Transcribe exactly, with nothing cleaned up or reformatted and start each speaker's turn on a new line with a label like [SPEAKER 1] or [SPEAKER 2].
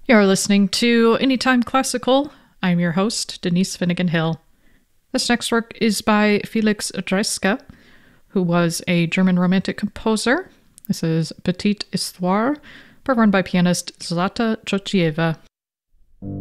[SPEAKER 1] You're listening to Anytime Classical. I'm your host, Denise Finnegan Hill. This next work is by Felix Dreske, who was a German Romantic composer. This is Petite Histoire, performed by pianist Zlata Chochieva.